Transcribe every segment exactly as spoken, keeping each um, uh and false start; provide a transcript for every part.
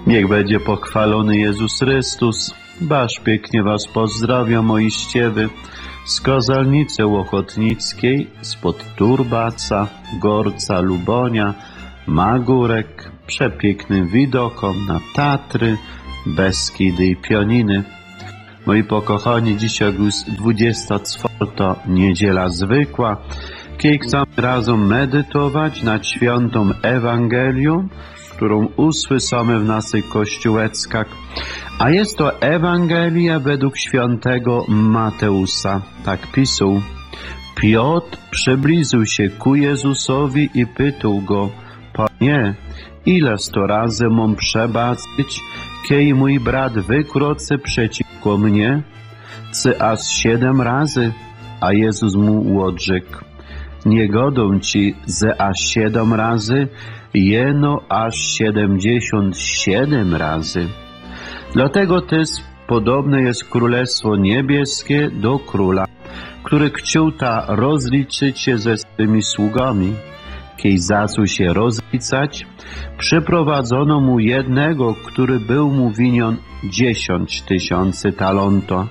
Niech będzie pochwalony Jezus Chrystus. Baż pięknie was pozdrawia, moi ściewy, z Kozalnicy Ochotnickiej, spod Turbaca, Gorca, Lubonia, Magórek, przepięknym widokom na Tatry, Beskidy i Pioniny. Moi pokochani, dzisiaj już dwudziesta czwarta niedziela zwykła, kiedy chcemy razem medytować nad świętą Ewangelią, którą usłyszymy w naszych kościołeczkach. A jest to Ewangelia według świętego Mateusza. Tak pisał. Piotr przybliżył się ku Jezusowi i pytał go: Panie, ileż to razy mam przebaczyć, kiedy mój brat wykroczy przeciwko mnie? Czy aż siedem razy? A Jezus mu odrzekł: nie godą ci, że aż siedem razy, jeno aż siedemdziesiąt siedem razy. Dlatego też podobne jest Królestwo Niebieskie do króla, który chciał ta rozliczyć się ze swymi sługami. Kiedy zaczął się rozliczać, przyprowadzono mu jednego, który był mu winien dziesięć tysięcy talentów.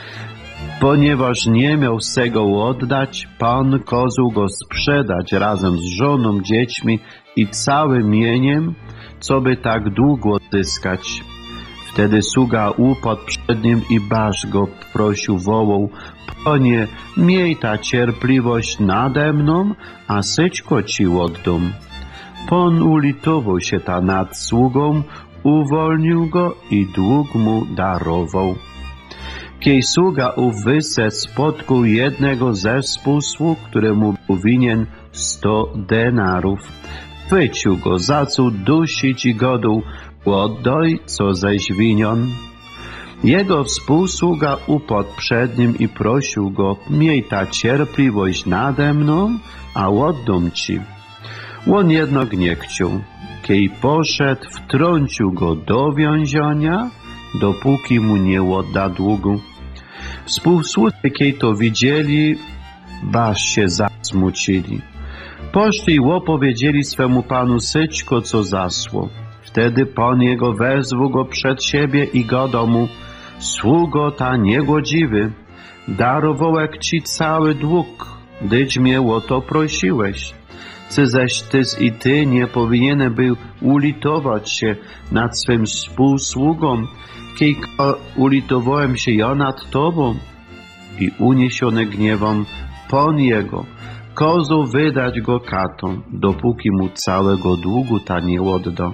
Ponieważ nie miał z tego oddać, Pan kazał go sprzedać razem z żoną, dziećmi i całym mieniem, co by tak długo odzyskać. Wtedy sługa upadł przed nim i baż go prosił, wołał: Panie, miej ta cierpliwość nade mną, a syćko ci oddam. Pan ulitował się ta nad sługą, uwolnił go i dług mu darował. Kiedy sługa ów wyszedł, spotkał jednego ze współsług, któremu był winien sto denarów. Chwycił go, zaczął dusić i godał: oddaj, co ześ winien. Jego współsługa upadł przed nim i prosił go: miej ta cierpliwość nade mną, a oddam ci. On jednak nie chciał. Kiedy poszedł, wtrącił go do więzienia, dopóki mu nie odda długu. Współsłudzy, kiedy to widzieli, baż się zasmucili. Poszli i opowiedzieli swemu panu syćko, co zasło. Wtedy pan jego wezwał go przed siebie i godał mu: sługo ta niegodziwy, darowałek ci cały dług, gdyś mnie o to prosiłeś. Czy zaś tyz i ty nie powinienem był ulitować się nad swym współsługą, kiedy ulitowałem się ja nad tobą? I uniesiony gniewem, pan jego kazał wydać go katom, dopóki mu całego długu ta nie odda.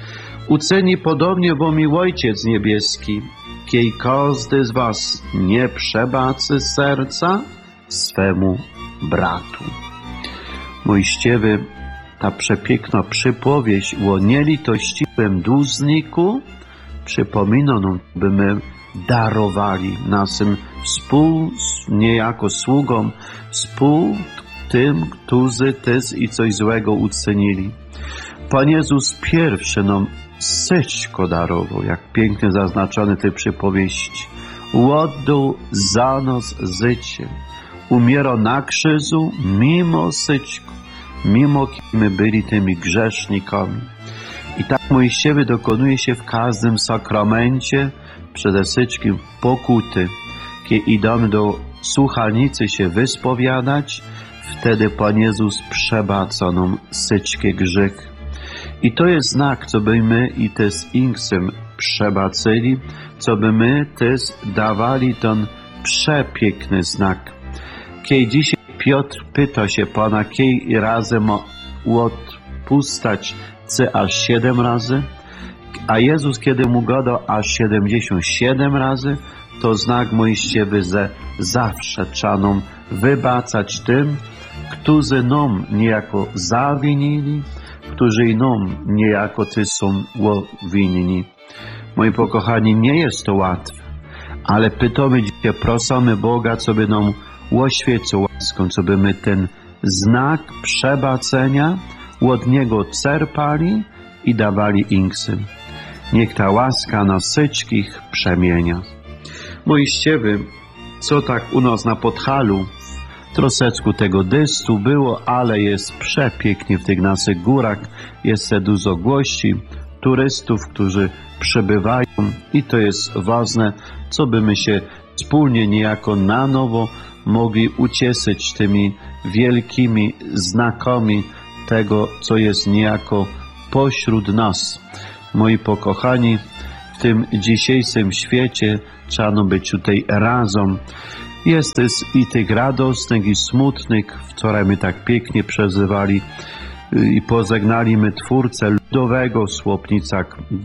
Uceni podobnie bo mi Ojciec Niebieski, kiedy każdy z was nie przebaczy serca swemu bratu. Mój ściewy, ta przepiękna przypowieść o nielitościwym dłużniku przypomina nam, by my darowali naszym współ, niejako sługom, współ tym, którzy też i coś złego uczynili. Pan Jezus pierwszy nam syćko darował, jak pięknie zaznaczone w tej przypowieści. Oddał za nas życie. Umierał na krzyżu mimo syćko, mimo kim my byli tymi grzesznikami. I tak, moi ściewy, dokonuje się w każdym sakramencie, przede wszystkim pokuty. Kiedy idziemy do słuchalnicy się wyspowiadać, wtedy Pan Jezus przebacza nam syćkie grzechy. I to jest znak, co by my i też innym przebaczyli, co by my też dawali ten przepiękny znak. Kiedy dzisiaj Piotr pyta się Pana, kiedy razy ma odpuszczać, czy aż siedem razy, a Jezus, kiedy mu gada aż siedemdziesiąt siedem razy, to znak, moi ściewy, że zawsze trzeba nam wybacać tym, którzy nam niejako zawinili, którzy nam niejako ty są winni. Moi pokochani, nie jest to łatwe, ale pytamy dzisiaj, prosimy Boga, co by nam oświecił łaską, co by my ten znak przebaczenia od Niego czerpali i dawali innym. Niech ta łaska nas wszystkich przemienia. Moi ściewy, co tak u nas na Podhalu, troszeczkę tego deszczu było, ale jest przepięknie w tych naszych górach, jest se dużo gości, turystów, którzy przybywają i to jest ważne, co by my się wspólnie niejako na nowo mogli ucieszyć tymi wielkimi znakami tego, co jest niejako pośród nas. Moi pokochani, w tym dzisiejszym świecie trzeba być tutaj razem. Jest też i tych radosnych, i smutnych. Wczoraj my tak pięknie przezywali i pożegnali my Twórcę Ludowego w Słopnicach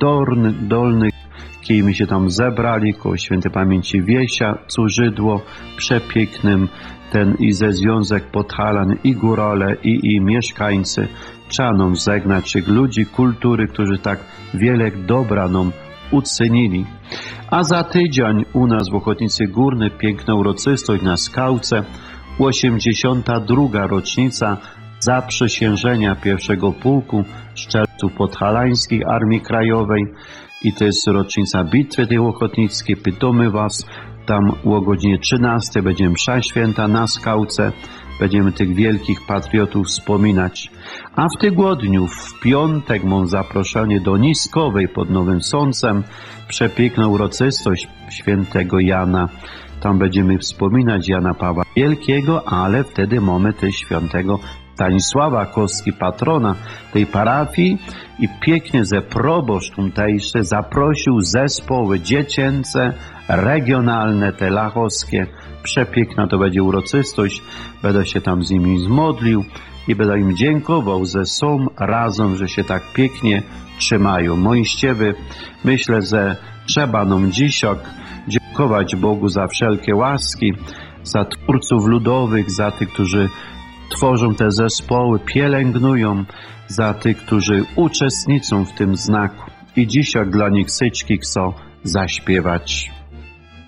Dolnych, kiedy się tam zebrali koło świętej pamięci Wiesia, Curzydło, przepięknym ten i ze Związek Podhalan, i górale, i, i mieszkańcy. Trzeba nam żegnać tych ludzi kultury, którzy tak wiele dobra nam uczynili. A za tydzień u nas w Ochotnicy Górnej piękna uroczystość na Skałce, osiemdziesiąta druga rocznica zaprzysiężenia pierwszego pułku strzelców podhalańskich Armii Krajowej i to jest rocznica bitwy tej ochotnickiej. Pytamy was, tam o godzinie trzynastej będzie msza święta na Skałce. Będziemy tych wielkich patriotów wspominać. A w tygodniu, w piątek, mam zaproszenie do Niskowej pod Nowym Sącem. Przepiękna uroczystość świętego Jana. Tam będziemy wspominać Jana Pawła Wielkiego, ale wtedy mamy też świętego Stanisława Kostki, patrona tej parafii, i pięknie ze proboszcz tamtejszy zaprosił zespoły dziecięce, regionalne, te lachowskie. Przepiękna to będzie uroczystość. Będę się tam z nimi zmodlił i będę im dziękował, że są razem, że się tak pięknie trzymają. Moi ściewy, myślę, że trzeba nam dzisiaj dziękować Bogu za wszelkie łaski, za twórców ludowych, za tych, którzy tworzą te zespoły, pielęgnują, za tych, którzy uczestniczą w tym znaku. I dzisiaj dla nich syczki chcą zaśpiewać.